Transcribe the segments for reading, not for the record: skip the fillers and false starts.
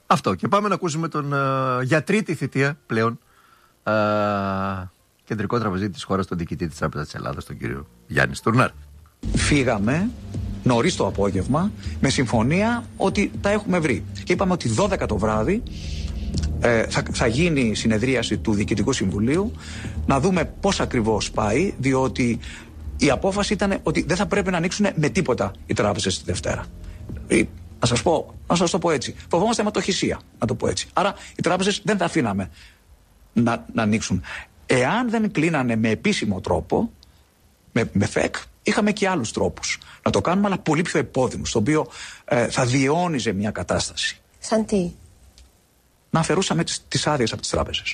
Αυτό. Και πάμε να ακούσουμε τον για τρίτη θητεία πλέον κεντρικό τραπεζίτη της χώρας, τον διοικητή της Τράπεζας της Ελλάδας, τον κύριο Γιάννη Στουρνάρ. Φύγαμε νωρίς το απόγευμα με συμφωνία ότι τα έχουμε βρει. Και είπαμε ότι 12 το βράδυ θα γίνει η συνεδρίαση του Διοικητικού Συμβουλίου, να δούμε πώς ακριβώς πάει, διότι η απόφαση ήταν ότι δεν θα πρέπει να ανοίξουν με τίποτα οι τράπεζες τη Δευτέρα. Να σας το πω έτσι. Φοβόμαστε αιματοχυσία, να το πω έτσι. Άρα οι τράπεζες δεν θα αφήναμε να ανοίξουν. Εάν δεν κλείνανε με επίσημο τρόπο, με ΦΕΚ, είχαμε και άλλους τρόπους να το κάνουμε, αλλά πολύ πιο επώδυνους, το οποίο θα διαιώνιζε μια κατάσταση. Σαν τι? Να αφαιρούσαμε τις άδειες από τις τράπεζες.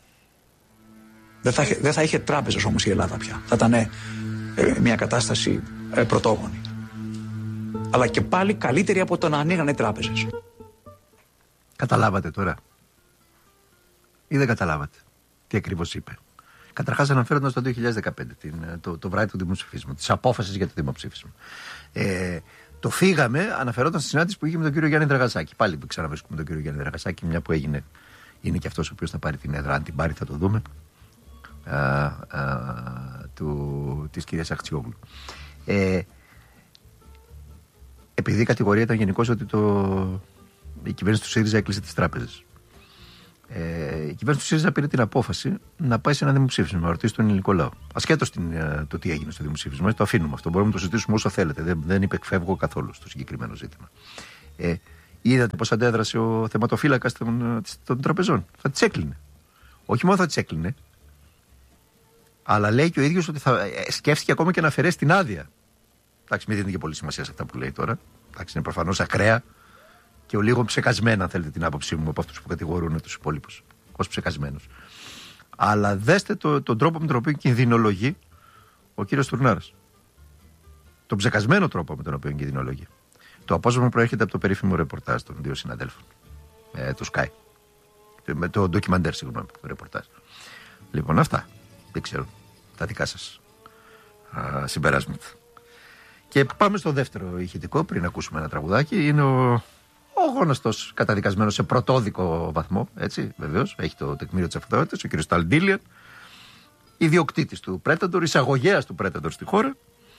Δεν θα είχε τράπεζες όμως η Ελλάδα πια. Θα ήταν μια κατάσταση πρωτόγονη. Αλλά και πάλι καλύτερη από το να ανοίγανε τράπεζες. Καταλάβατε τώρα? Ή δεν καταλάβατε τι ακριβώς είπε? Καταρχάς αναφέροντας το 2015, το βράδυ του δημοψηφίσματος, τις απόφασεις για το δημοψήφισμα. Το φύγαμε αναφερόταν στη συνάντηση που είχε με τον κύριο Γιάννη Δραγασάκη. Πάλι ξαναβρίσκουμε τον κύριο Γιάννη Δραγασάκη, μια που έγινε, είναι και αυτός ο οποίος θα πάρει την έδρα. Αν την πάρει θα το δούμε. Της κυρίας Αχτσιόγλου. Επειδή η κατηγορία ήταν γενικώς ότι η κυβέρνηση του ΣΥΡΙΖΑ έκλεισε τις τράπεζες. Η κυβέρνηση του ΣΥΡΙΖΑ πήρε την απόφαση να πάει σε ένα δημοψήφισμα, να ρωτήσει τον ελληνικό λαό. Ασχέτως το τι έγινε στο δημοψήφισμα, το αφήνουμε αυτό. Μπορούμε να το συζητήσουμε όσο θέλετε. Δεν υπεκφεύγω καθόλου στο συγκεκριμένο ζήτημα. Είδατε πώς αντέδρασε ο θεματοφύλακας των τραπεζών? Θα τις έκλεινε. Όχι μόνο θα τις έκλεινε, αλλά λέει και ο ίδιος ότι σκέφτηκε ακόμα και να αφαιρέσει την άδεια. Εντάξει, μην δίνετε και πολύ σημασία σε αυτά που λέει τώρα. Εντάξει, είναι προφανώς ακραία και ο λίγο ψεκασμένα, αν θέλετε την άποψή μου, από αυτούς που κατηγορούν τους υπόλοιπους ως ψεκασμένους. Αλλά δέστε τον τρόπο με τον οποίο κινδυνολογεί ο κύριος Στουρνάρας. Τον ψεκασμένο τρόπο με τον οποίο κινδυνολογεί. Το απόσπασμα προέρχεται από το περίφημο ρεπορτάζ των δύο συναδέλφων. Το Sky. Με το ντοκιμαντέρ, συγγνώμη, το ρεπορτάζ. Λοιπόν, αυτά. Δεν ξέρω. Τα δικά σας συμπεράσματα. Και πάμε στο δεύτερο ηχητικό, πριν ακούσουμε ένα τραγουδάκι. Είναι ο γνωστός καταδικασμένος σε πρωτόδικο βαθμό, έτσι, βεβαίως, έχει το τεκμήριο της αυτοδότητας, ο κ. Ταλντίλιαν, ιδιοκτήτης του Predator, εισαγωγέας του Predator στη χώρα,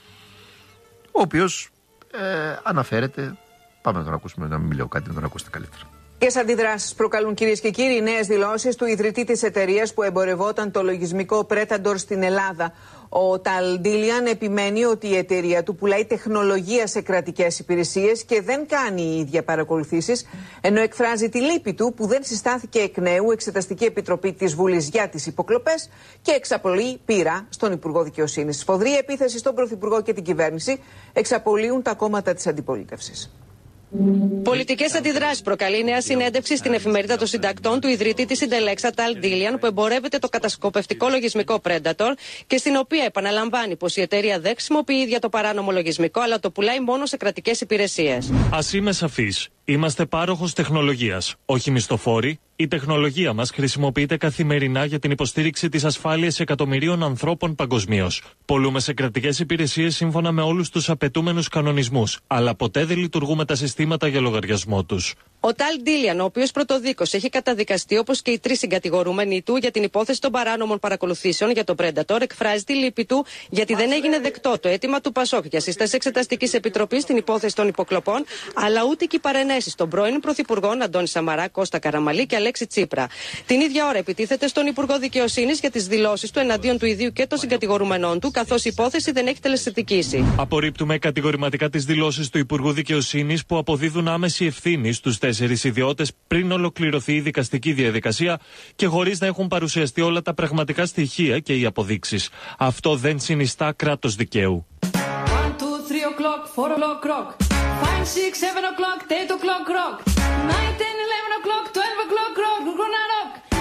ο οποίος αναφέρεται, πάμε να τον ακούσουμε, να μην λέω κάτι, να τον ακούσετε καλύτερα. Ποιες αντιδράσεις προκαλούν, κυρίες και κύριοι, οι νέες δηλώσεις του ιδρυτή της εταιρείας που εμπορευόταν το λογισμικό Predator στην Ελλάδα? Ο Ταλντίλιαν επιμένει ότι η εταιρεία του πουλάει τεχνολογία σε κρατικές υπηρεσίες και δεν κάνει η ίδια παρακολουθήσεις, ενώ εκφράζει τη λύπη του που δεν συστάθηκε εκ νέου Εξεταστική Επιτροπή της Βουλής για τις υποκλοπές και εξαπολύει πείρα στον Υπουργό Δικαιοσύνης. Σφοδρή επίθεση στον Πρωθυπουργό και την κυβέρνηση εξαπολύουν τα κόμματα της αντιπολίτευσης. Πολιτικές αντιδράσεις προκαλεί η νέα συνέντευξη στην εφημερίδα των συντακτών του ιδρυτή της Συντελέξα Ταλντίλιαν, που εμπορεύεται το κατασκοπευτικό λογισμικό Predator και στην οποία επαναλαμβάνει πως η εταιρεία δεν χρησιμοποιεί ίδια το παράνομο λογισμικό, αλλά το πουλάει μόνο σε κρατικές υπηρεσίες. Ας είμαι σαφής. Είμαστε πάροχος τεχνολογίας, όχι μισθοφόροι. Η τεχνολογία μας χρησιμοποιείται καθημερινά για την υποστήριξη της ασφάλειας εκατομμυρίων ανθρώπων παγκοσμίως. Πολλούμε σε κρατικές υπηρεσίες σύμφωνα με όλους τους απαιτούμενους κανονισμούς, αλλά ποτέ δεν λειτουργούμε τα συστήματα για λογαριασμό τους. Ο Ταλντίλιαν, ο οποίος πρωτοδίκως έχει καταδικαστεί όπως και οι τρεις συγκατηγορούμενοι του για την υπόθεση των παράνομων παρακολουθήσεων για το Predator, εκφράζει τη λύπη του γιατί δεν έγινε δεκτό το αίτημα του ΠΑΣΟΚ για σύσταση Εξεταστικής Επιτροπής στην υπόθεση των υποκλοπών, αλλά ούτε και οι παρενέσεις των πρώην Πρωθυπουργών Αντώνη Σαμαρά, Κώστα Καραμαλή και Αλέξη Τσίπρα. Την ίδια ώρα επιτίθεται στον Υπουργό Δικαιοσύνης για τις δηλώσεις του εναντίον του ιδίου και των συγκατηγορουμένων του, καθώς η υπόθεση δεν έχει τελεσθετικήσει. Απορρίπτουμε κατηγορηματικά τις δηλώσεις του Υπουργού Δικαιοσύνης που αποδίδουν άμεση ευθύνη στους 4 ιδιώτες πριν ολοκληρωθεί η δικαστική διαδικασία και χωρίς να έχουν παρουσιαστεί όλα τα πραγματικά στοιχεία και οι αποδείξεις. Αυτό δεν συνιστά κράτος δικαίου. 1, 2, 3 o'clock, 4 o'clock, 5, 6, 7 o'clock, 8 o'clock, 9, 10, 11 o'clock,